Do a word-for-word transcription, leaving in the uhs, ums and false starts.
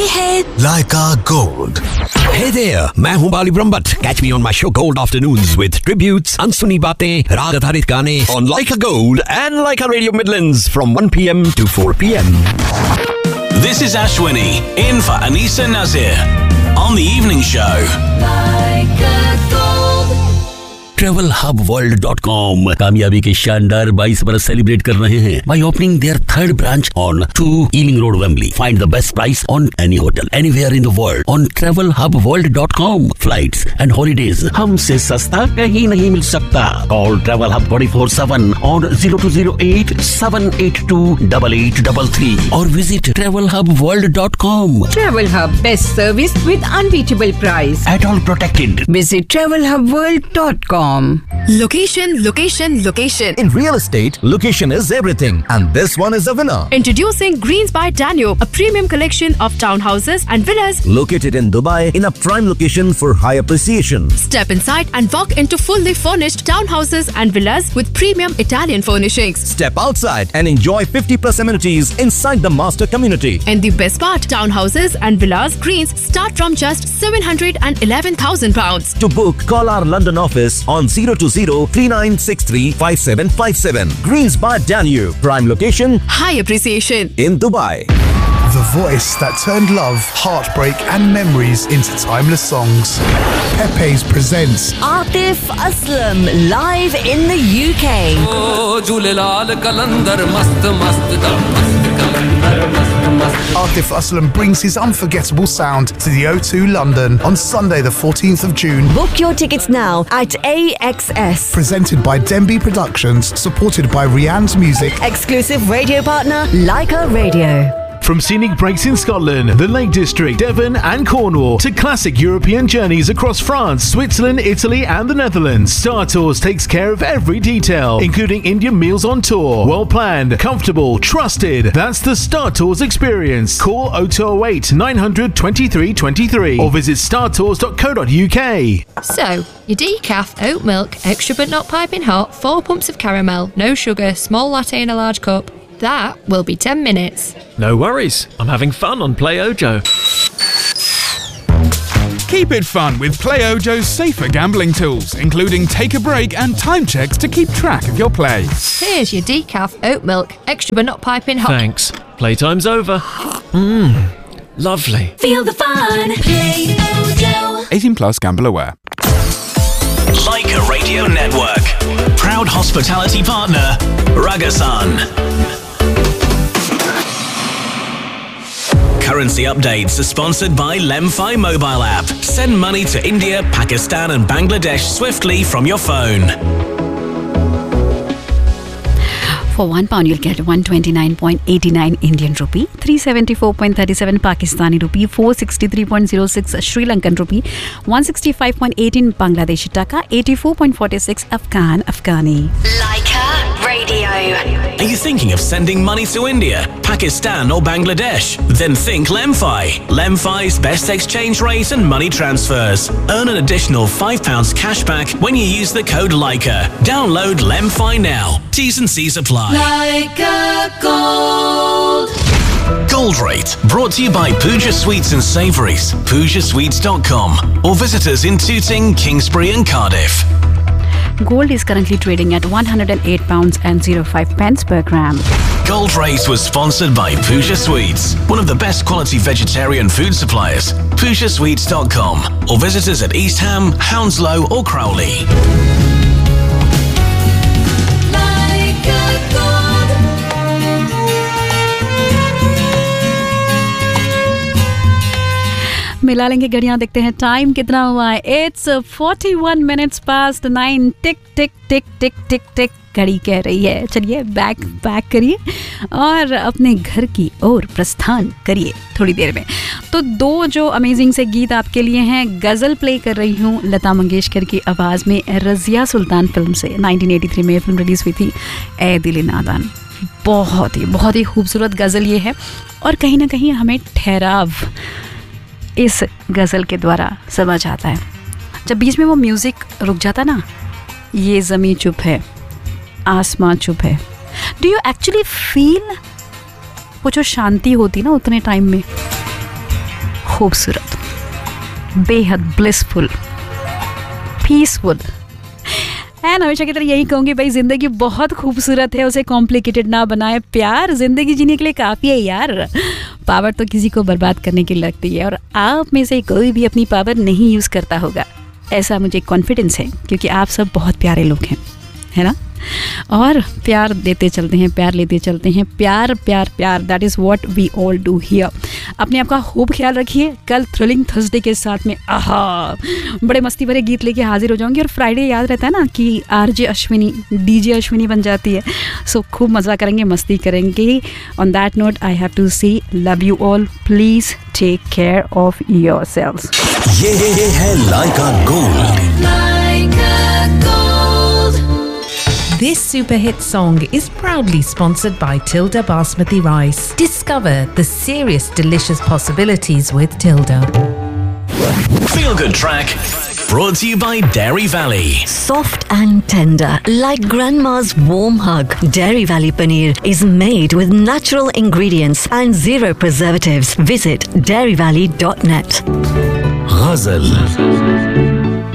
ये है Laika Gold. Hey there, मैं हूँ बाली Brahmbhatt. Catch me on my show Gold Afternoons with tributes, अनसुनी बातें, राग आधारित गाने on Laika Gold and Laika Radio Midlands from one p.m. to four p.m. This is Ashwini in for Anisa Nazir on the evening show. Laika Gold. Travel hub world dot com कामयाबी के शानदार बाईस बरस celebrate कर रहे हैं by opening their third branch on two Ealing Road, Wembley. Find the best price on any hotel anywhere in the world on travel hub world dot com. Flights and holidays हमसे सस्ता कहीं नहीं मिल सकता. Call Travel Hub twenty-four seven on zero two zero eight seven eight two eight eight three three or visit travel hub world dot com. Travel Hub, best service with unbeatable price. At all protected. Visit travel hub world dot com. Location, location, location. In real estate, location is everything, and this one is a winner. Introducing Greens by Danube, a premium collection of townhouses and villas Located in Dubai in a prime location for high appreciation. Step inside and walk into fully furnished townhouses and villas with premium Italian furnishings. Step outside and enjoy fifty plus amenities inside the master community. And the best part, townhouses and villas Greens start from just seven hundred eleven thousand pounds. To book, call our London office on zero two zero three nine six three five seven five seven. Greens by Danube, prime location High appreciation. in Dubai. The voice that turned love, heartbreak and memories into timeless songs. Pepe's presents Atif Aslam live in the U K. Atif Aslam brings his unforgettable sound to the O two London on Sunday the fourteenth of June. Book your tickets now at A X S. Presented by Denby Productions, supported by Rianne's Music. Exclusive radio partner, Laika Radio. From scenic breaks in Scotland, the Lake District, Devon and Cornwall to classic European journeys across France, Switzerland, Italy and the Netherlands, Star Tours takes care of every detail, including Indian meals on tour. Well planned, comfortable, trusted. That's the Star Tours experience. Call oh two oh eight nine hundred twenty-three twenty-three or visit star tours dot co dot U K. So, your decaf, oat milk, extra but not piping hot, four pumps of caramel, no sugar, small latte in a large cup. That will be ten minutes. No worries, I'm having fun on Play Ojo. Keep it fun with Play Ojo's safer gambling tools, including take a break and time checks to keep track of your play. Here's your decaf, oat milk, extra but not piping hot. Thanks. Playtime's over. Mmm, lovely. Feel the fun. Play Ojo. eighteen plus, gamble aware. Laika Radio Network. Proud hospitality partner, Ragasan. Currency updates are sponsored by Lemfi mobile app. Send money to India, Pakistan and Bangladesh swiftly from your phone. For one pound, you'll get one twenty-nine point eight nine Indian rupee, three seventy-four point three seven Pakistani rupee, four sixty-three point zero six Sri Lankan rupee, one sixty-five point one eight Bangladeshi taka, eighty-four point four six Afghan Afghani. Laika Radio. Are you thinking of sending money to India, Pakistan or Bangladesh? Then think Lemfi. Lemfi's best exchange rate and money transfers. Earn an additional five pounds cash back when you use the code Laika. Download Lemfi now. T's and C's apply. Laika Gold. Gold Rate, brought to you by Pooja Sweets and Savouries, pooja sweets dot com, or visit us in Tooting, Kingsbury and Cardiff. Gold is currently trading at one hundred eight pounds and oh five pence per gram. Gold Rate was sponsored by Pooja Sweets, one of the best quality vegetarian food suppliers, pooja sweets dot com, or visit us at East Ham, Hounslow or Crowley. मिला लेंगे घड़ियां, देखते हैं time कितना हुआ है. It's forty one minutes past nine. टिक टिक टिक टिक टिक टिक घड़ी कह रही है. चलिए बैग पैक करिए और अपने घर की ओर प्रस्थान करिए थोड़ी देर में. तो दो जो अमेजिंग से गीत आपके लिए हैं. गज़ल प्ले कर रही हूँ लता मंगेशकर की आवाज़ में, रज़िया सुल्तान फिल्म से. नाइनटीन एटी थ्री में फिल्म रिलीज़ हुई थी, ए दिल नादान. बहुत ही बहुत ही खूबसूरत गज़ल ये है और कहीं ना कहीं हमें ठहराव इस गज़ल के द्वारा समझ आता है. जब बीच में वो म्यूज़िक रुक जाता ना, ये ज़मीं चुप है, आसमां चुप है. डू यू एक्चुअली फील वो जो शांति होती ना उतने टाइम में? खूबसूरत, बेहद ब्लिसफुल, पीसफुल। एंड हमेशा की तरह यही कहूँगी भाई, जिंदगी बहुत खूबसूरत है, उसे कॉम्प्लिकेटेड ना बनाए। प्यार जिंदगी जीने के लिए काफ़ी है यार। पावर तो किसी को बर्बाद करने की लगती है, और आप में से कोई भी अपनी पावर नहीं यूज़ करता होगा, ऐसा मुझे कॉन्फिडेंस है, क्योंकि आप सब बहुत प्यारे लोग हैं, है ना। और प्यार देते चलते हैं, प्यार लेते चलते हैं, प्यार प्यार प्यार, that is what we all do here. अपने आप का खूब ख्याल रखिए। कल थ्रिलिंग थर्सडे के साथ में आहा बड़े मस्ती भरे गीत लेके हाजिर हो जाऊंगी। और फ्राइडे याद रहता है ना कि आरजे अश्विनी, डीजे अश्विनी बन जाती है। सो so, खूब मज़ा करेंगे, मस्ती करेंगे। On that note I have to से love you all, please take care of yourselves. ये है लाइका gold. This super hit song is proudly sponsored by Tilda Basmati Rice. Discover the serious, delicious possibilities with Tilda. Feel Good Track, brought to you by Dairy Valley. Soft and tender, like grandma's warm hug. Dairy Valley Paneer is made with natural ingredients and zero preservatives. Visit dairy valley dot net. Ghazal.